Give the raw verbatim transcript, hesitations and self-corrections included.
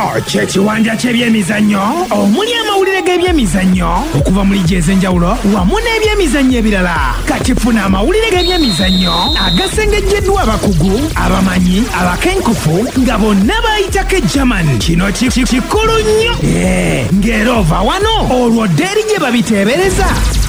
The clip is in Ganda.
ky'ekiwanja ky'ebyemizannyo omuli amawulire g'ebyemizannyo okuva mu liigi ez'enjawulo wamu n'ebyemizannyo ebirala. Kati funa amawulire g'ebyemizannyo agasengejjeddwa abakugu, abamanyi, abakenkufu nga bonna bayitako German. Kino kikulu nnyo ng'era ova wano olwo ddeeri gye babiteebereza